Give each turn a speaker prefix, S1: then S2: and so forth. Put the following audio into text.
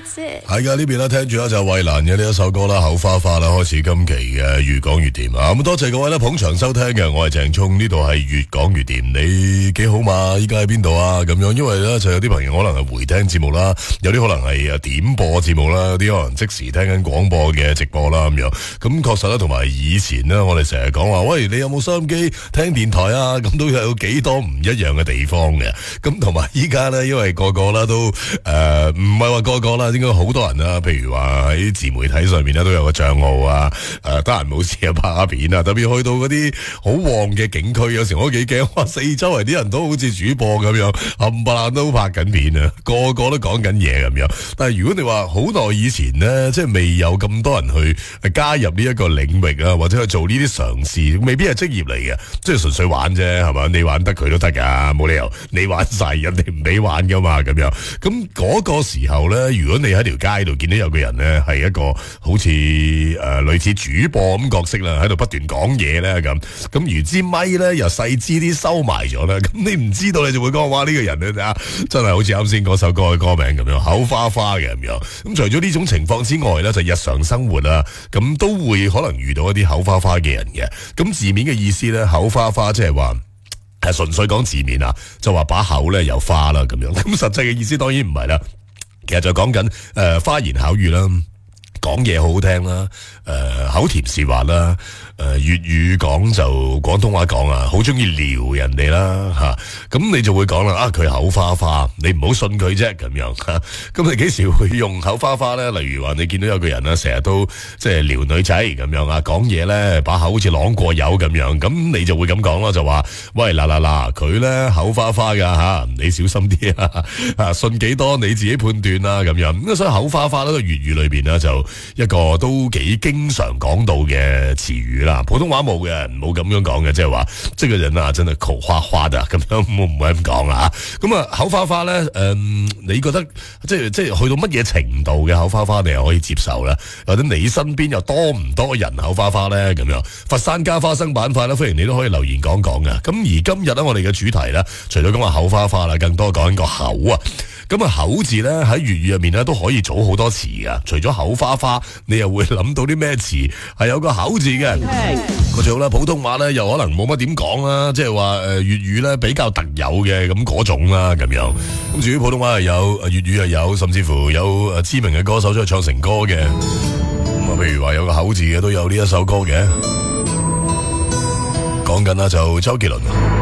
S1: That's it。
S2: 係噶呢邊啦，聽住啦就衛蘭嘅呢一首歌啦，口花花啦，開始今期嘅越講越掂啊！咁多謝各位咧捧場收聽嘅，我係鄭聰，呢度係越講越掂，你幾好嘛？依家喺邊度啊？咁樣，因為咧就有啲朋友可能係回聽節目啦，有啲可能係點播節目啦，有啲可能即時聽緊廣播嘅直播啦咁樣。咁確實啦，同埋以前咧，我哋成日講話，喂，你有冇收音機聽電台啊？咁都有幾多唔一樣嘅地方嘅。咁同埋依家咧，因為個個啦都唔係話個個啦，應該好多人啊，譬如話喺自媒體上面咧都有個賬號啊，得閒冇事啊拍下片啊，特別去到嗰啲好旺嘅景區，有時我都幾驚，哇！四周圍啲人都好似主播咁樣，冚唪唥都拍緊片啊，個個都講緊嘢咁樣。但係如果你話好耐以前呢，即係未有咁多人去加入呢一個領域啊，或者去做呢啲嘗試，未必係職業嚟嘅，即係純粹玩啫，係嘛？你玩得佢都得噶，冇理由你玩晒人哋唔俾玩噶嘛，咁樣。咁嗰個時候咧，如果你喺條街度見到有個人咧，係一個好似類似主播咁角色啦，喺度不斷講嘢咧咁，如支咪咧又細支啲收埋咗啦，咁你唔知道你就會講，哇！呢個人咧真係好似啱先嗰首歌嘅歌名咁樣，口花花嘅咁樣。咁除咗呢種情況之外咧，就日常生活啦，咁都會可能遇到一啲口花花嘅人嘅。咁字面嘅意思咧，口花花即係話係純粹講字面啊，就話把口咧有花啦咁樣。咁實際嘅意思當然唔係啦。其實就講緊花言巧語啦，講嘢好好聽啦，口甜舌滑啦，粵語講就廣東話講啊，好中意撩人哋啦吓，咁你就會講啦，啊佢口花花，你唔好信佢啫咁樣吓，咁你幾時會用口花花咧？例如話你見到有個人啊，成日都即係撩女仔咁樣啊，講嘢咧把口好似啷過油咁樣，咁你就會咁講咯，就話喂嗱，佢咧口花花噶吓，你小心啲啊，信幾多你自己判斷啦咁樣。咁所以口花花咧，粵語裏邊咧就一個都幾經常講到嘅詞語啦，普通話冇嘅，冇咁樣講嘅，即係話即係個人啊，真係口花花的咁樣，唔會咁講啊。咁啊，口花花咧，你覺得即係去到乜嘢程度嘅口花花你係可以接受咧？或者你身邊又多唔多人口花花咧？咁樣，佛山加花生板塊咧，歡迎你都可以留言講講嘅。咁而今日咧，我哋嘅主題咧，除咗講話口花花啦，更多講緊個口啊。咁啊，口字咧喺粵語入面咧都可以組好多詞噶。除咗口花花，你又會諗到啲咩詞係有個口字嘅？個最好啦，普通話咧又可能冇乜點講啦，即係話粵語咧比較特有嘅咁嗰種啦咁樣。咁至於普通話又有，粵語又有，甚至乎有知名嘅歌手出去唱成歌嘅。咁啊，譬如話有個口字嘅都有呢一首歌嘅，講緊啦就周杰倫。